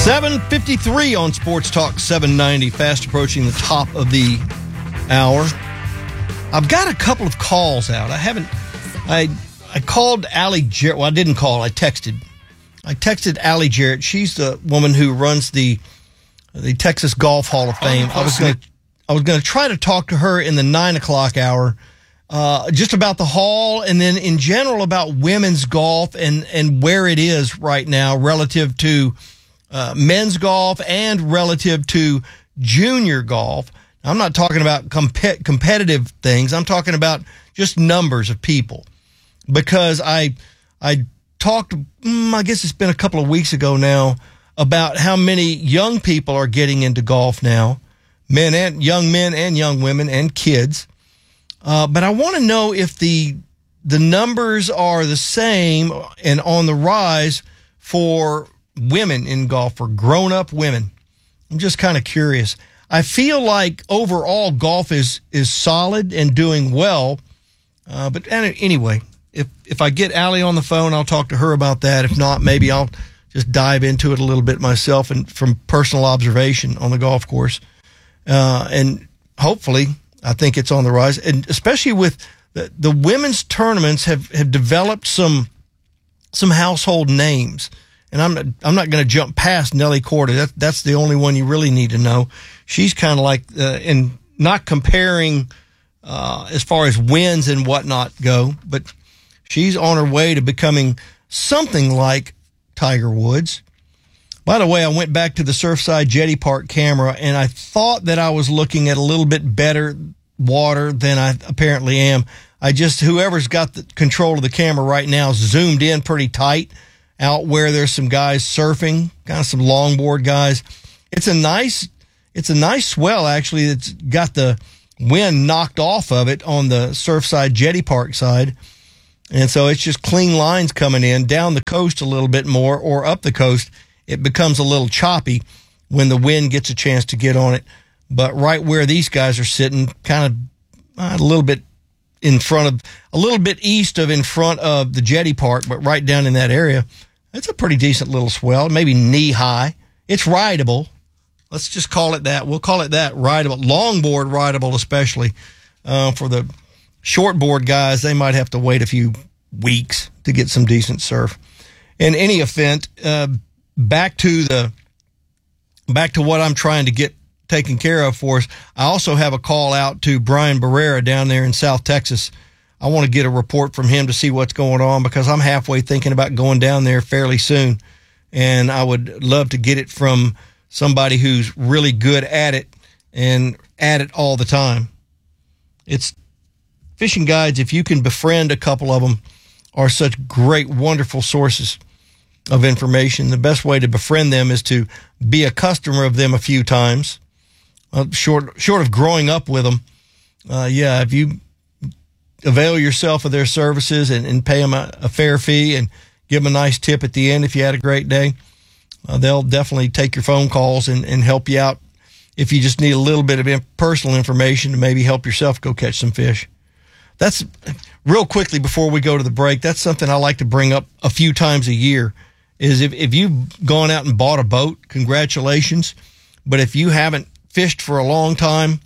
7:53 on Sports Talk 790, fast approaching the top of the hour. I've got a couple of calls out. I called Allie Jarrett. Well, I didn't call. I texted Allie Jarrett. She's the woman who runs the Texas Golf Hall of Fame. I was going to try to talk to her in the 9 o'clock hour, just about the hall, and then in general about women's golf and where it is right now relative to men's golf and relative to junior golf. I'm not talking about competitive things. I'm talking about just numbers of people, because I talked, I guess it's been a couple of weeks ago now, about how many young people are getting into golf now, men and young women and kids. But I want to know if the numbers are the same and on the rise for women in golf, for grown-up women. I'm just kind of curious. I feel like overall golf is solid and doing well. But anyway, if I get Allie on the phone, I'll talk to her about that. If not, maybe I'll just dive into it a little bit myself and from personal observation on the golf course. And hopefully, I think it's on the rise. And especially with the women's tournaments have developed some household names. And I'm not going to jump past Nelly Korda. That's the only one you really need to know. She's kind of like, and not comparing as far as wins and whatnot go, but she's on her way to becoming something like Tiger Woods. By the way, I went back to the Surfside Jetty Park camera, and I thought that I was looking at a little bit better water than I apparently am. Whoever's got the control of the camera right now zoomed in pretty tight out where there's some guys surfing, kind of some longboard guys. It's a nice swell, actually. It's got the wind knocked off of it on the Surfside Jetty Park side. And so it's just clean lines coming in. Down the coast a little bit more, or up the coast, it becomes a little choppy when the wind gets a chance to get on it. But right where these guys are sitting, kind of a little bit east of in front of the Jetty Park, but right down in that area, it's a pretty decent little swell, maybe knee high. It's rideable. Let's just call it that. We'll call it that, rideable. Longboard rideable, especially. For the shortboard guys, they might have to wait a few weeks to get some decent surf. In any event, back to what I'm trying to get taken care of for us. I also have a call out to Brian Barrera down there in South Texas. I want to get a report from him to see what's going on, because I'm halfway thinking about going down there fairly soon, and I would love to get it from somebody who's really good at it and at it all the time. It's fishing guides, if you can befriend a couple of them, are such great, wonderful sources of information. The best way to befriend them is to be a customer of them a few times, short of growing up with them. If you avail yourself of their services and pay them a fair fee and give them a nice tip at the end if you had a great day, they'll definitely take your phone calls and help you out if you just need a little bit of personal information to maybe help yourself go catch some fish. That's, real quickly before we go to the break, that's something I like to bring up a few times a year, is if you've gone out and bought a boat, congratulations. But if you haven't fished for a long time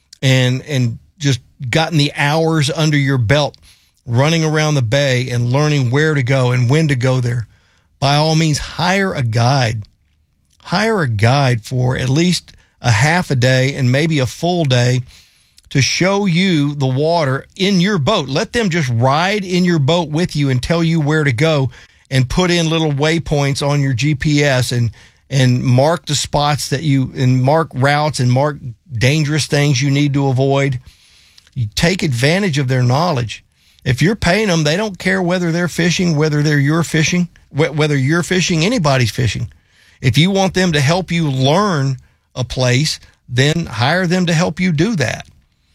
and just gotten the hours under your belt running around the bay and learning where to go and when to go there, by all means, hire a guide. Hire a guide for at least a half a day and maybe a full day to show you the water in your boat. Let them just ride in your boat with you and tell you where to go, and put in little waypoints on your GPS and mark the spots and mark routes and mark dangerous things you need to avoid. You take advantage of their knowledge. If you're paying them, they don't care whether they're fishing, whether you're fishing, anybody's fishing. If you want them to help you learn a place, then hire them to help you do that.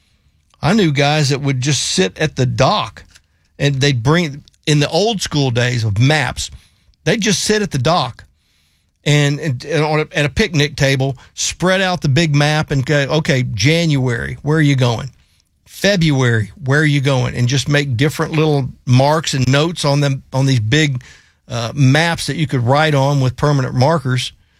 I knew guys that would just sit at the dock, and they'd bring, in the old school days of maps, they'd just sit at the dock and at a picnic table, spread out the big map and go, okay, January, where are you going? February, where are you going? And just make different little marks and notes on them, on these big maps that you could write on with permanent markers.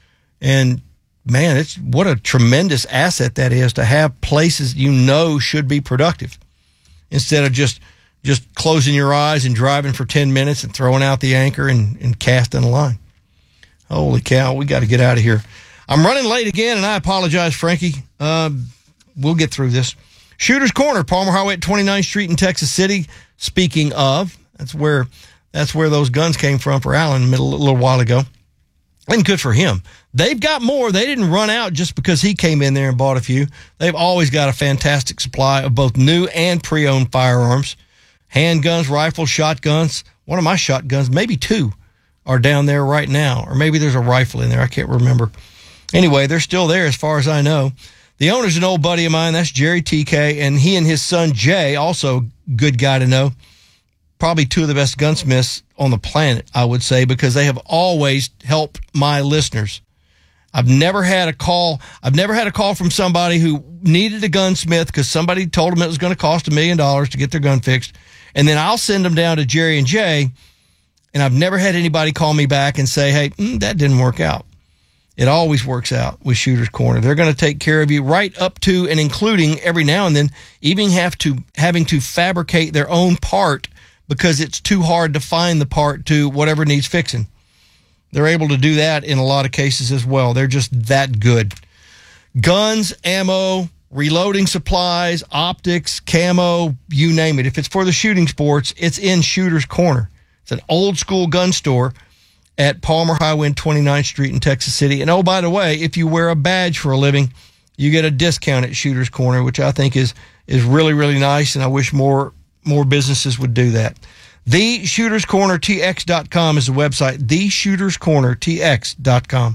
And man, it's what a tremendous asset that is to have places should be productive instead of just closing your eyes and driving for 10 minutes and throwing out the anchor and casting a line. Holy cow, we got to get out of here. I'm running late again, and I apologize, Frankie. We'll get through this. Shooter's Corner, Palmer Highway at 29th Street in Texas City. Speaking of, that's where those guns came from for Alan a little while ago. And good for him. They've got more. They didn't run out just because he came in there and bought a few. They've always got a fantastic supply of both new and pre-owned firearms. Handguns, rifles, shotguns. One of my shotguns, maybe two, are down there right now. Or maybe there's a rifle in there. I can't remember. Anyway, they're still there as far as I know. The owner's an old buddy of mine. That's Jerry TK. And he and his son, Jay, also good guy to know. Probably two of the best gunsmiths on the planet, I would say, because they have always helped my listeners. I've never had a call from somebody who needed a gunsmith because somebody told them it was going to cost $1 million to get their gun fixed. And then I'll send them down to Jerry and Jay. And I've never had anybody call me back and say, hey, that didn't work out. It always works out with Shooter's Corner. They're going to take care of you right up to and including every now and then even having to fabricate their own part because it's too hard to find the part to whatever needs fixing. They're able to do that in a lot of cases as well. They're just that good. Guns, ammo, reloading supplies, optics, camo, you name it. If it's for the shooting sports, it's in Shooter's Corner. It's an old school gun store at Palmer Highway and 29th Street in Texas City. And oh, by the way, if you wear a badge for a living, you get a discount at Shooter's Corner, which I think is really, really nice. And I wish more businesses would do that. TheShootersCornerTX.com is the website. TheShootersCornerTX.com.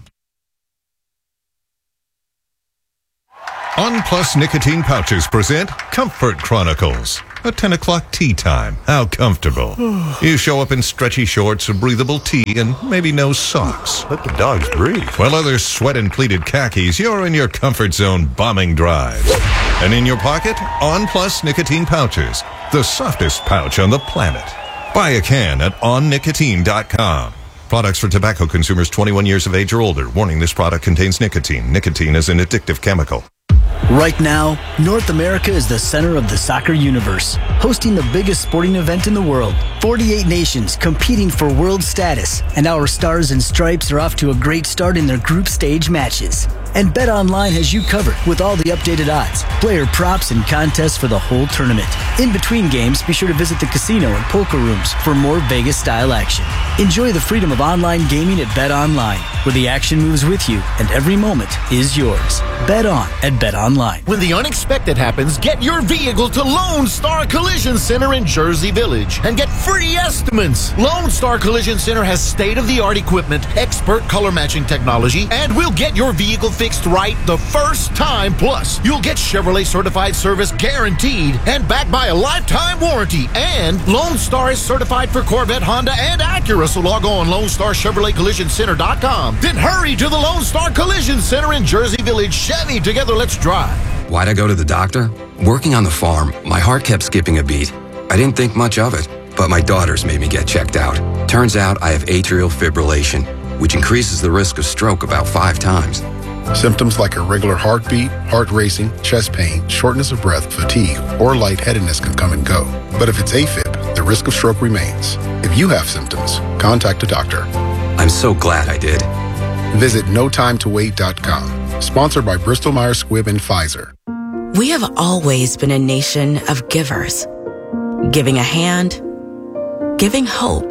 On Plus Nicotine Pouches present Comfort Chronicles. A 10 o'clock tea time. How comfortable. You show up in stretchy shorts, a breathable tee, and maybe no socks. Let the dogs breathe. While others sweat in pleated khakis, you're in your comfort zone bombing drives. And in your pocket, On Plus Nicotine Pouches. The softest pouch on the planet. Buy a can at onnicotine.com. Products for tobacco consumers 21 years of age or older. Warning, this product contains nicotine. Nicotine is an addictive chemical. Right now, North America is the center of the soccer universe, hosting the biggest sporting event in the world. 48 nations competing for world status, and our Stars and Stripes are off to a great start in their group stage matches. And BetOnline has you covered with all the updated odds, player props, and contests for the whole tournament. In between games, be sure to visit the casino and poker rooms for more Vegas-style action. Enjoy the freedom of online gaming at BetOnline, where the action moves with you and every moment is yours. Bet on at BetOnline. When the unexpected happens, get your vehicle to Lone Star Collision Center in Jersey Village and get free estimates. Lone Star Collision Center has state-of-the-art equipment, expert color matching technology, and we'll get your vehicle fixed right the first time. Plus, you'll get Chevrolet certified service guaranteed and backed by a lifetime warranty. And Lone Star is certified for Corvette, Honda, and Acura. So log on LoneStarChevroletCollisionCenter.com. Then hurry to the Lone Star Collision Center in Jersey Village. Chevy, together let's drive. Why'd I go to the doctor? Working on the farm, my heart kept skipping a beat. I didn't think much of it, but my daughters made me get checked out. Turns out I have atrial fibrillation, which increases the risk of stroke about 5 times. Symptoms like irregular heartbeat, heart racing, chest pain, shortness of breath, fatigue, or lightheadedness can come and go. But if it's AFib, the risk of stroke remains. If you have symptoms, contact a doctor. I'm so glad I did. Visit NoTimeToWait.com. Sponsored by Bristol Myers Squibb and Pfizer. We have always been a nation of givers. Giving a hand, giving hope,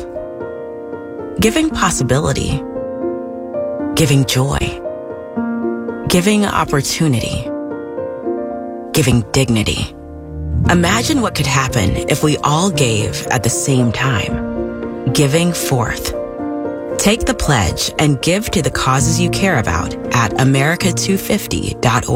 giving possibility, giving joy, giving opportunity, giving dignity. Imagine what could happen if we all gave at the same time. Giving forth. Take the pledge and give to the causes you care about at America250.org.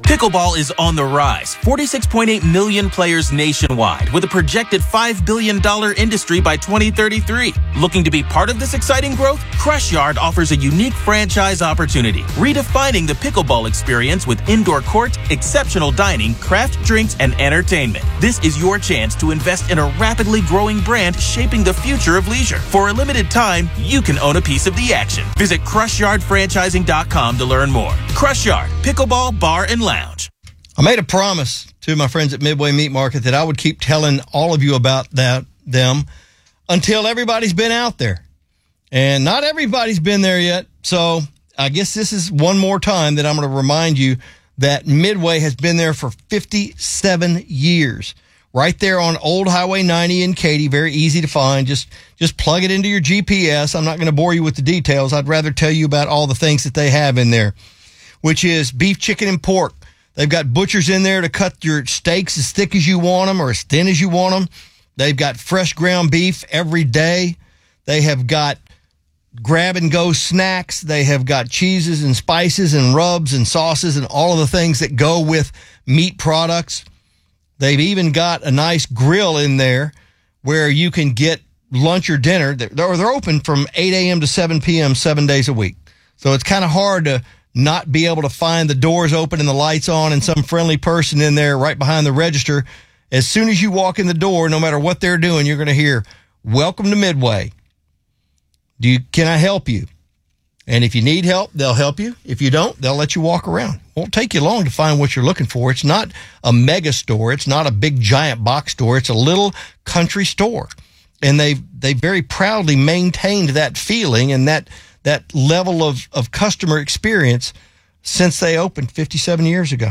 Pickleball is on the rise. 46.8 million players nationwide, with a projected $5 billion industry by 2033. Looking to be part of this exciting growth? Crush Yard offers a unique franchise opportunity, redefining the pickleball experience with indoor court, exceptional dining, craft drinks, and entertainment. This is your chance to invest in a rapidly growing brand shaping the future of leisure. For a limited time, you can own a piece of the action. Visit CrushYardFranchising.com to learn more. Crush Yard, Pickleball Bar and Lounge. I made a promise to my friends at Midway Meat Market that I would keep telling all of you about them until everybody's been out there. And not everybody's been there yet. So I guess this is one more time that I'm going to remind you that Midway has been there for 57 years. Right there on Old Highway 90 in Katy. Very easy to find. Just plug it into your GPS. I'm not going to bore you with the details. I'd rather tell you about all the things that they have in there, which is beef, chicken, and pork. They've got butchers in there to cut your steaks as thick as you want them or as thin as you want them. They've got fresh ground beef every day. They have got grab-and-go snacks. They have got cheeses and spices and rubs and sauces and all of the things that go with meat products. They've even got a nice grill in there where you can get lunch or dinner. They're open from 8 a.m. to 7 p.m. 7 days a week. So it's kind of hard to not be able to find the doors open and the lights on and some friendly person in there right behind the register. As soon as you walk in the door, no matter what they're doing, you're going to hear, "Welcome to Midway. Can I help you?" And if you need help, they'll help you. If you don't, they'll let you walk around. It won't take you long to find what you're looking for. It's not a mega store. It's not a big giant box store. It's a little country store. And they very proudly maintained that feeling and that level of customer experience since they opened 57 years ago.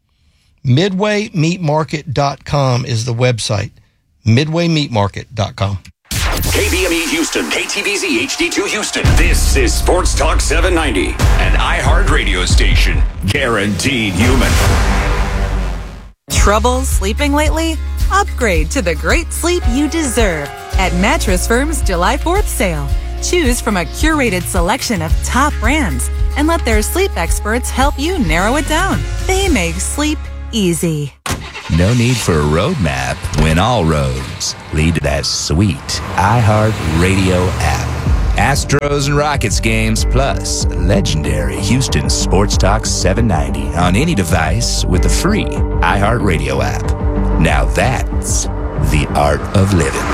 MidwayMeatMarket.com is the website. MidwayMeatMarket.com. KBME Houston, KTVZ HD2 Houston. This is Sports Talk 790, an iHeart radio station. Guaranteed human. Trouble sleeping lately? Upgrade to the great sleep you deserve at Mattress Firm's July 4th sale. Choose from a curated selection of top brands and let their sleep experts help you narrow it down. They make sleep easy. No need for a roadmap when all roads lead to that sweet iHeart Radio app. Astros and Rockets games, plus legendary Houston Sports Talk 790 on any device with the free iHeart Radio app. Now that's the art of living.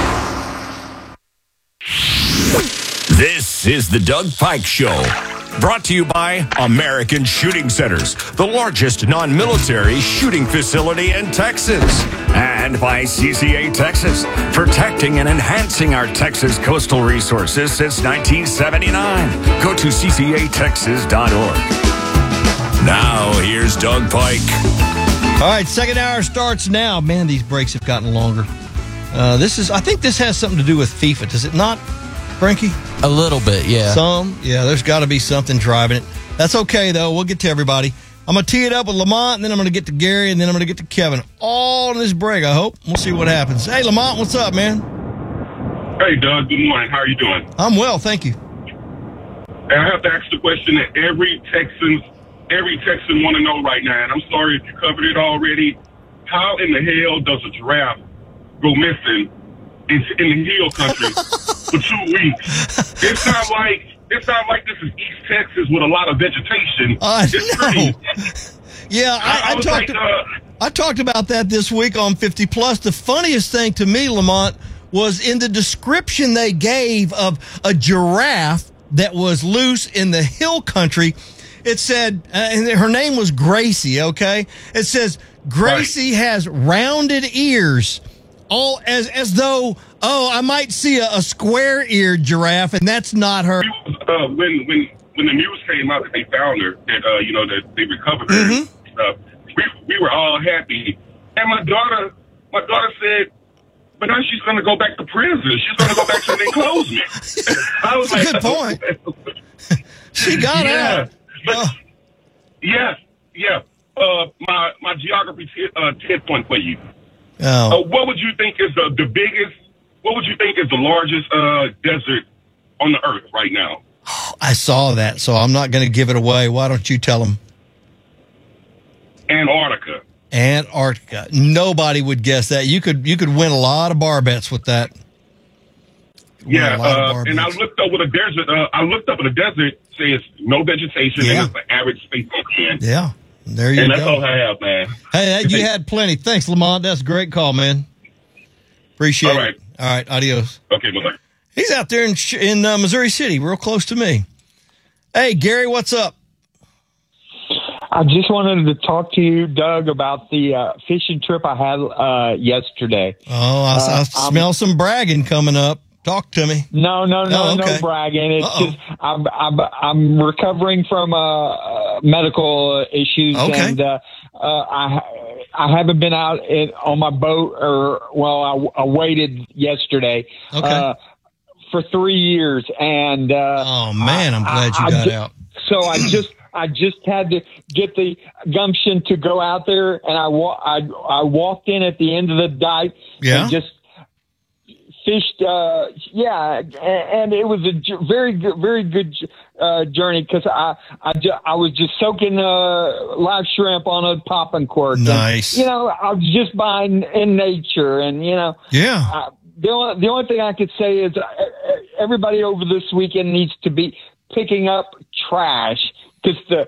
This is the Doug Pike Show. Brought to you by American Shooting Centers, the largest non-military shooting facility in Texas. And by CCA Texas, protecting and enhancing our Texas coastal resources since 1979. Go to ccatexas.org. Now, here's Doug Pike. All right, second hour starts now. Man, these breaks have gotten longer. I think this has something to do with FIFA, does it not, Frankie? A little bit, yeah. Yeah, there's got to be something driving it. That's okay, though. We'll get to everybody. I'm going to tee it up with Lamont, and then I'm going to get to Gary, and then I'm going to get to Kevin. All in this break, I hope. We'll see what happens. Hey, Lamont, what's up, man? Hey, Doug. Good morning. How are you doing? I'm well, thank you. And I have to ask the question that every Texan want to know right now, and I'm sorry if you covered it already. How in the hell does a giraffe go missing in the hill country for 2 weeks? It's not like this is East Texas with a lot of vegetation. Yeah, I talked about that this week on 50 Plus. The funniest thing to me, Lamont, was in the description they gave of a giraffe that was loose in the hill country. It said, and her name was Gracie, okay? It says, Gracie has rounded ears, all as though, I might see a square-eared giraffe, and that's not her. When the news came out that they found her, that they recovered her and stuff, we were all happy. And my daughter said, but now she's going to go back to prison. She's going to go back to the enclosement. I was like, good point. She got out. But, yeah. My geography 10 point for you. What would you think is the biggest? What would you think is the largest desert on the earth right now? I saw that, so I'm not going to give it away. Why don't you tell them? Antarctica. Antarctica. Nobody would guess that. You could win a lot of bar bets with that. Yeah, and I looked over the desert. The desert says no vegetation and it's the average space of land. Yeah, there you go. And that's all I have, man. Hey, you had plenty. Thanks, Lamont. That's a great call, man. Appreciate it. All right, adios. Okay, bye-bye. He's out there in Missouri City, real close to me. Hey, Gary, what's up? I just wanted to talk to you, Doug, about the fishing trip I had yesterday. Oh, I smell some bragging coming up. Talk to me. No bragging. It's just I'm recovering from medical issues, and I haven't been out on my boat, I waited yesterday for 3 years, and oh man, I'm glad you got out. So I just had to get the gumption to go out there, and I walked in at the end of the dike and just fished. And it was a very good journey because I was just soaking live shrimp on a popping cork. Nice. And, I was just in nature, and the only thing I could say is everybody over this weekend needs to be picking up trash. Because the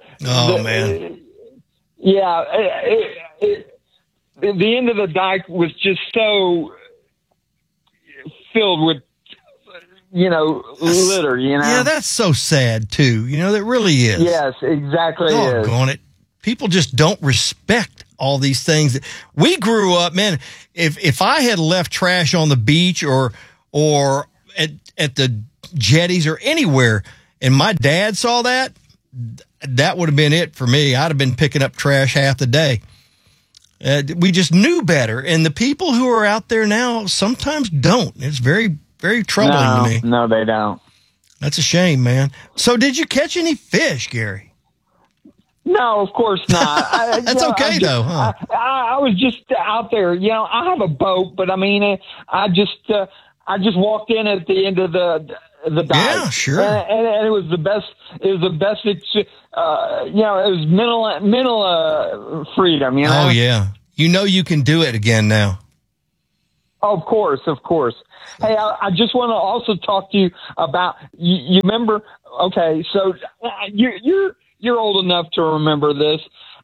end of the dike was just so filled with, litter, Yeah, that's so sad, too. That really is. Yes, exactly. Doggone it. People just don't respect all these things. We grew up, man, if I had left trash on the beach or at the jetties or anywhere, and my dad saw that would have been it for me. I'd have been picking up trash half the day. We just knew better. And the people who are out there now sometimes don't. It's very, very troubling to me. No, they don't. That's a shame, man. So did you catch any fish, Gary? No, of course not. That's okay, though, huh? I was just out there. I have a boat, but I mean, I just walked in at the end of the dike. Yeah, sure. And it was the best. It was the best. It was mental freedom. Oh yeah, you can do it again now. Of course. Hey, I just want to also talk to you about. You remember? Okay, so you're old enough to remember this.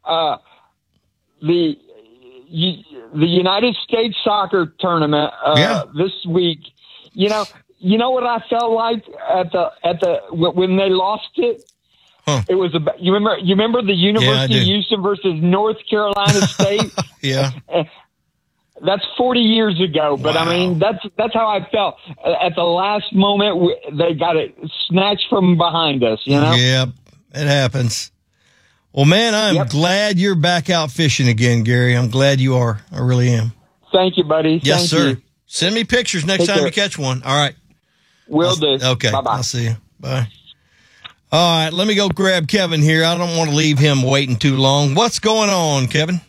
The United States soccer tournament this week. You know what I felt like when they lost it? Huh. It was you remember the University of Houston versus North Carolina State? Yeah. That's 40 years ago, but wow. I mean that's how I felt at the last moment. They got it snatched from behind us. Yep, it happens. Well, man, I'm glad you're back out fishing again, Gary. I'm glad you are. I really am. Thank you, buddy. Yes, Thank sir. You. Send me pictures next time you catch one. All right. Will do. Okay. Bye-bye. I'll see you. Bye. All right. Let me go grab Kevin here. I don't want to leave him waiting too long. What's going on, Kevin?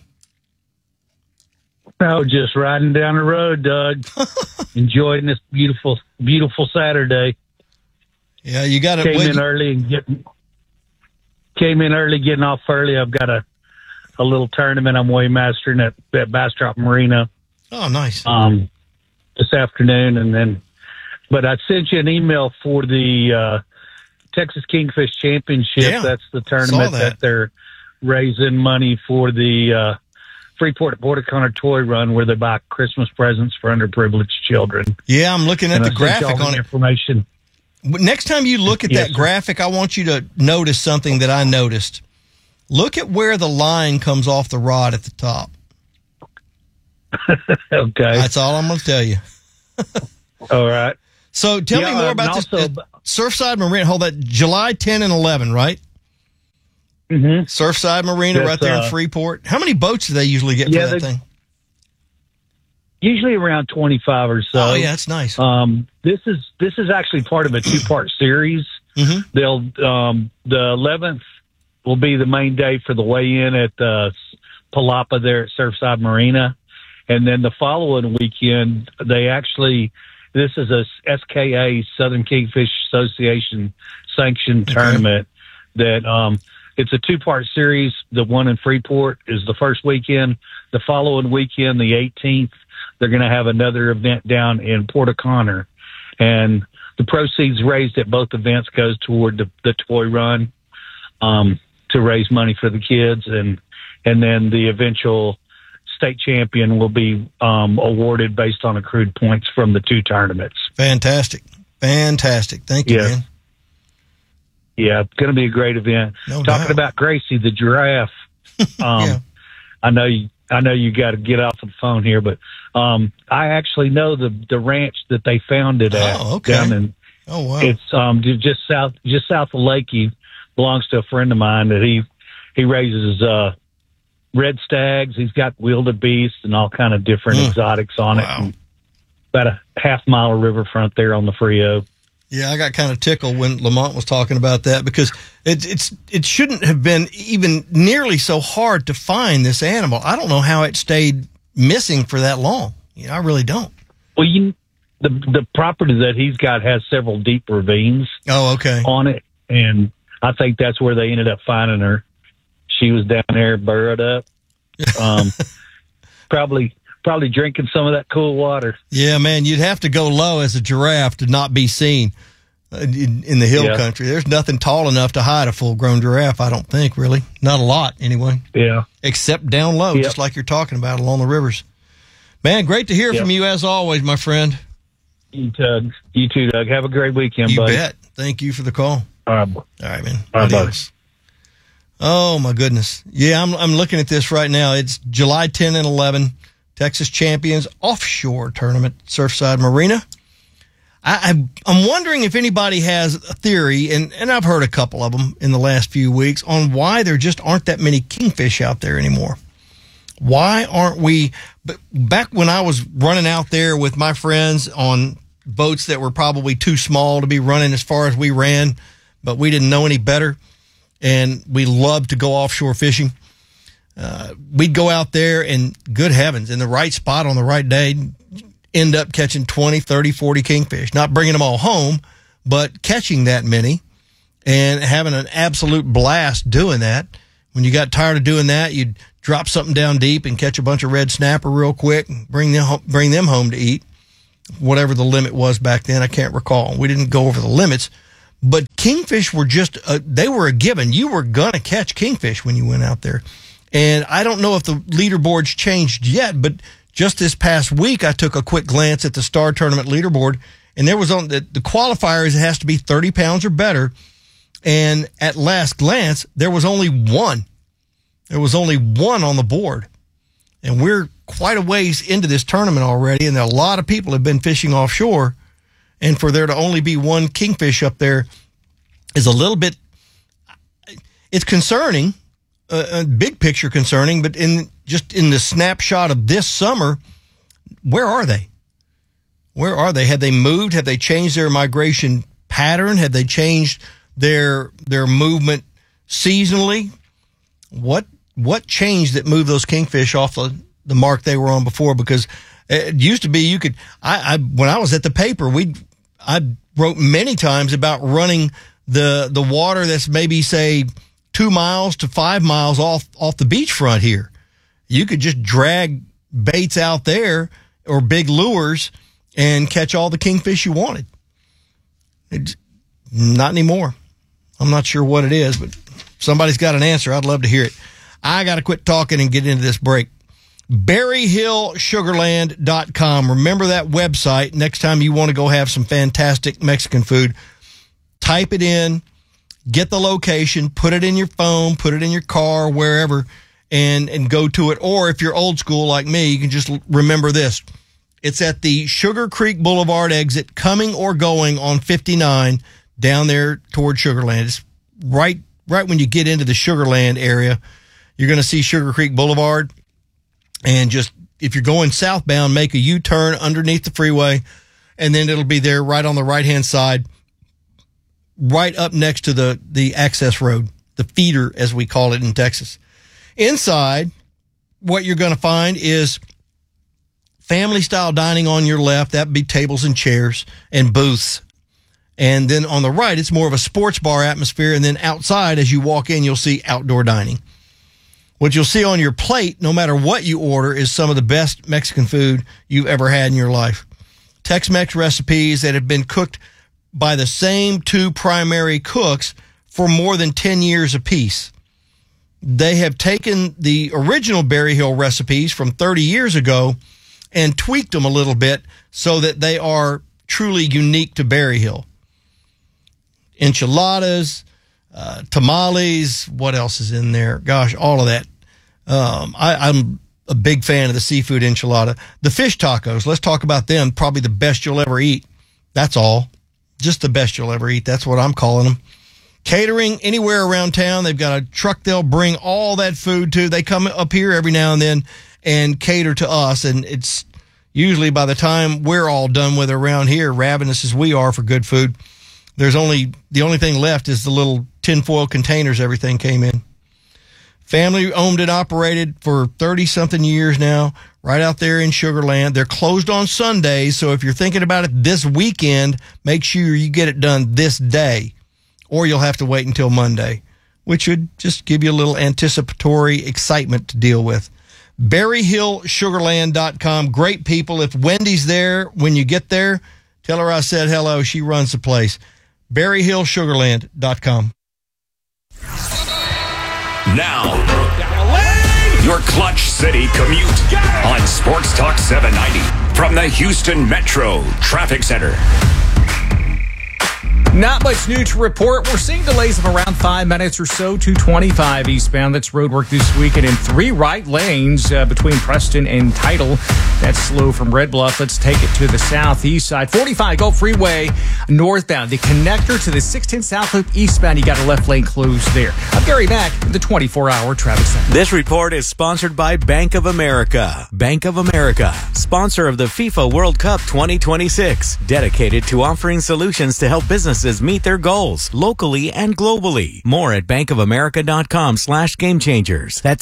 Oh, just riding down the road, Doug. Enjoying this beautiful, beautiful Saturday. Yeah, you got to Came in early, getting off early. I've got a little tournament I'm waymastering at Bastrop Marina. Oh, nice. This afternoon, but I sent you an email for the Texas Kingfish Championship. Yeah, that's the tournament that they're raising money for the Freeport at Border Conner Toy Run, where they buy Christmas presents for underprivileged children. Yeah, I'm looking at the graphic on it. Information. Next time you look at that graphic, I want you to notice something that I noticed. Look at where the line comes off the rod at the top. Okay. That's all I'm going to tell you. All right. So tell me more about this. Surfside Marina, hold that, July 10 and 11, right? Mm-hmm. Surfside Marina right there in Freeport. How many boats do they usually get for that thing? Usually around 25 or so. Oh, yeah, that's nice. This is actually part of a 2-part series. Mm-hmm. They'll the 11th will be the main day for the weigh-in at Palapa there at Surfside Marina. And then the following weekend, this is a SKA, Southern Kingfish Association sanctioned tournament that it's a 2-part series. The one in Freeport is the first weekend. The following weekend, the 18th, they're going to have another event down in Port O'Connor. And the proceeds raised at both events goes toward the toy run to raise money for the kids. And then the eventual state champion will be awarded based on accrued points from the 2 tournaments. Fantastic. Thank you, man. Yeah, it's going to be a great event. No Talking doubt. about Gracie, the giraffe. Yeah. I know you got to get off the phone here, but I actually know the ranch that they found it at. Oh, okay. Down in, Oh, wow. It's just south of Lakey. Belongs to a friend of mine that he raises red stags. He's got wildebeest and all kind of different exotics on it. And about a half-mile of riverfront there on the Frio. Yeah, I got kind of tickled when Lamont was talking about that because it shouldn't have been even nearly so hard to find this animal. I don't know how it stayed missing for that long. I really don't. Well, the property that he's got has several deep ravines. Oh, okay. On it, and I think that's where they ended up finding her. She was down there burrowed up, probably drinking some of that cool water. Yeah, man, you'd have to go low as a giraffe to not be seen in the hill country. There's nothing tall enough to hide a full-grown giraffe, I don't think, really. Not a lot, anyway. Yeah. Except down low, just like you're talking about along the rivers. Man, great to hear from you as always, my friend. You too, Doug. Have a great weekend, buddy. You bet. Thank you for the call. All right, man. All right, buddy. Oh, my goodness. Yeah, I'm looking at this right now. It's July 10 and 11, Texas Champions Offshore Tournament, Surfside Marina. I'm wondering if anybody has a theory, and I've heard a couple of them in the last few weeks, on why there just aren't that many kingfish out there anymore. Why aren't we? But back when I was running out there with my friends on boats that were probably too small to be running as far as we ran, but we didn't know any better, and we loved to go offshore fishing. We'd go out there and, good heavens, in the right spot on the right day, end up catching 20, 30, 40 kingfish. Not bringing them all home, but catching that many and having an absolute blast doing that. When you got tired of doing that, you'd drop something down deep and catch a bunch of red snapper real quick and bring them home to eat. Whatever the limit was back then, I can't recall. We didn't go over the limits. But kingfish were just, they were a given. You were going to catch kingfish when you went out there. And I don't know if the leaderboard's changed yet, but just this past week, I took a quick glance at the Star Tournament leaderboard, and there was on the qualifiers, it has to be 30 pounds or better. And at last glance, there was only one. There was only one on the board. And we're quite a ways into this tournament already, and a lot of people have been fishing offshore. And for there to only be one kingfish up there is a little bit, it's concerning, big picture concerning, but in the snapshot of this summer, where are they? Where are they? Have they moved? Have they changed their migration pattern? Have they changed their movement seasonally? What changed that moved those kingfish off the mark they were on before? Because it used to be you could, when I was at the paper, I wrote many times about running the water that's maybe, say, 2 miles to 5 miles off the beachfront here. You could just drag baits out there or big lures and catch all the kingfish you wanted. Not anymore. I'm not sure what it is, but somebody's got an answer. I'd love to hear it. I got to quit talking and get into this break. BerryHillSugarland.com. Remember that website. Next time you want to go have some fantastic Mexican food, type it in, get the location, put it in your phone, put it in your car, wherever, and go to it. Or if you're old school like me, you can just remember this. It's at the Sugar Creek Boulevard exit, coming or going on 59 down there toward Sugarland. It's right when you get into the Sugarland area. You're going to see Sugar Creek Boulevard. And just, if you're going southbound, make a U-turn underneath the freeway, and then it'll be there right on the right-hand side, right up next to the access road, the feeder, as we call it in Texas. Inside, what you're going to find is family-style dining on your left. That'd be tables and chairs and booths. And then on the right, it's more of a sports bar atmosphere. And then outside, as you walk in, you'll see outdoor dining. What you'll see on your plate, no matter what you order, is some of the best Mexican food you've ever had in your life. Tex-Mex recipes that have been cooked by the same two primary cooks for more than 10 years apiece. They have taken the original Berry Hill recipes from 30 years ago and tweaked them a little bit so that they are truly unique to Berry Hill. Enchiladas, tamales, what else is in there? Gosh, all of that. I'm a big fan of the seafood enchilada. The fish tacos, let's talk about them. Probably the best you'll ever eat. That's all. Just the best you'll ever eat. That's what I'm calling them. Catering anywhere around town. They've got a truck they'll bring all that food to. They come up here every now and then and cater to us. And it's usually by the time we're all done with it around here, ravenous as we are for good food, the only thing left is the little tinfoil containers everything came in. Family owned and operated for 30-something years now, right out there in Sugar Land. They're closed on Sundays, so if you're thinking about it this weekend, make sure you get it done this day, or you'll have to wait until Monday, which would just give you a little anticipatory excitement to deal with. BerryHillSugarland.com. Great people. If Wendy's there when you get there, tell her I said hello. She runs the place. BerryHillSugarland.com. Now, your Clutch City commute on Sports Talk 790 from the Houston Metro Traffic Center. Not much new to report. We're seeing delays of around 5 minutes or so. 225 eastbound. That's road work this weekend in 3 right lanes between Preston and Tidal. That's slow from Red Bluff. Let's take it to the southeast side. 45 Gulf Freeway northbound. The connector to the 610 South Loop eastbound. You got a left lane closed there. I'm Gary Mack, the 24-hour traffic center. This report is sponsored by Bank of America. Bank of America, sponsor of the FIFA World Cup 2026, dedicated to offering solutions to help businesses meet their goals locally and globally. More at bankofamerica.com/gamechangers. That's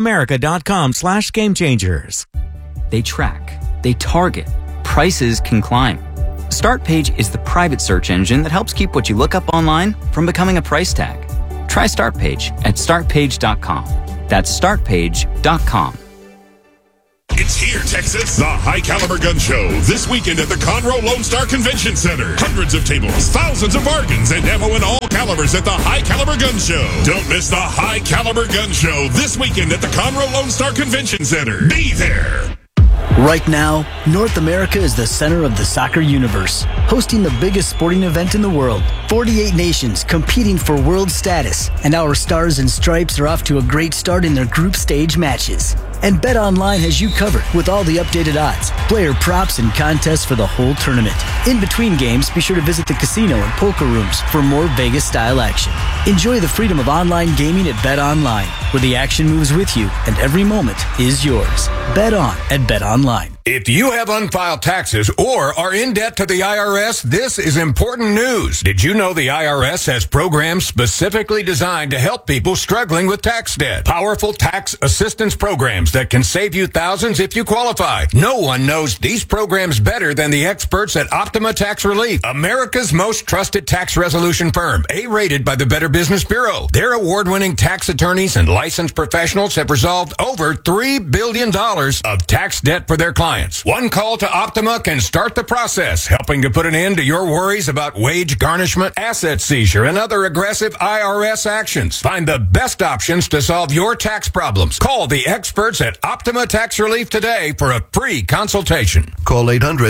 bankofamerica.com/gamechangers. They track, they target, prices can climb. StartPage is the private search engine that helps keep what you look up online from becoming a price tag. Try StartPage at startpage.com. That's startpage.com. It's here, Texas. The High Caliber Gun Show. This weekend at the Conroe Lone Star Convention Center. Hundreds of tables, thousands of bargains, and ammo in all calibers at the High Caliber Gun Show. Don't miss the High Caliber Gun Show this weekend at the Conroe Lone Star Convention Center. Be there. Right now, North America is the center of the soccer universe, hosting the biggest sporting event in the world. 48 nations competing for world status, and our Stars and Stripes are off to a great start in their group stage matches. And BetOnline has you covered with all the updated odds, player props, and contests for the whole tournament. In between games, be sure to visit the casino and poker rooms for more Vegas-style action. Enjoy the freedom of online gaming at BetOnline, where the action moves with you and every moment is yours. Bet on at BetOnline. If you have unfiled taxes or are in debt to the IRS, this is important news. Did you know the IRS has programs specifically designed to help people struggling with tax debt? Powerful tax assistance programs that can save you thousands if you qualify. No one knows these programs better than the experts at Optima Tax Relief, America's most trusted tax resolution firm, A-rated by the Better Business Bureau. Their award-winning tax attorneys and licensed professionals have resolved over $3 billion of tax debt for their clients. One call to Optima can start the process, helping to put an end to your worries about wage garnishment, asset seizure, and other aggressive IRS actions. Find the best options to solve your tax problems. Call the experts at Optima Tax Relief today for a free consultation. Call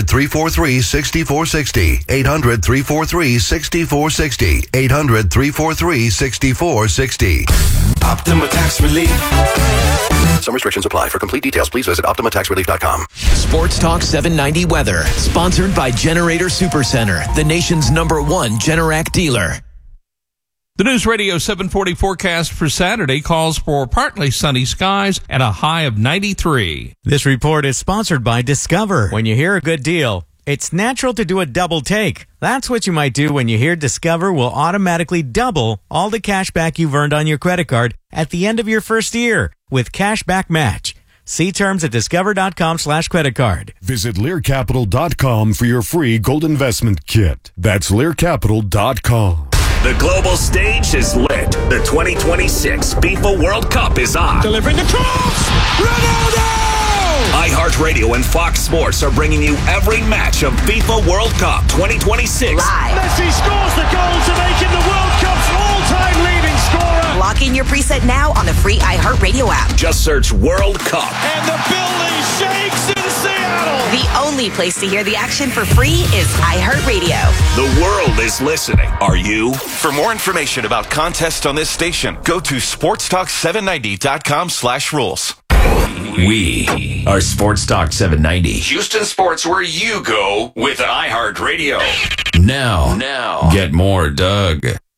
800-343-6460. 800-343-6460. 800-343-6460. Optima Tax Relief. Some restrictions apply. For complete details, please visit OptimaTaxRelief.com. Sports Talk 790 weather, sponsored by Generator Supercenter, the nation's #1 Generac dealer. The News Radio 740 forecast for Saturday calls for partly sunny skies and a high of 93. This report is sponsored by Discover. When you hear a good deal, it's natural to do a double take. That's what you might do when you hear Discover will automatically double all the cash back you've earned on your credit card at the end of your first year with Cashback Match. See terms at discover.com/creditcard. Visit LearCapital.com for your free gold investment kit. That's LearCapital.com. The global stage is lit. The 2026 FIFA World Cup is on. Delivering the cross! Ronaldo! iHeartRadio and Fox Sports are bringing you every match of FIFA World Cup 2026. Live. Messi scores the goal to make him the World Cup's all-time leading scorer. Lock in your preset now on the free iHeartRadio app. Just search World Cup. And the building shakes in Seattle. The only place to hear the action for free is iHeartRadio. The world is listening. Are you? For more information about contests on this station, go to sportstalk790.com/rules. We are Sports Talk 790. Houston Sports, where you go with iHeartRadio. Now, get more Doug.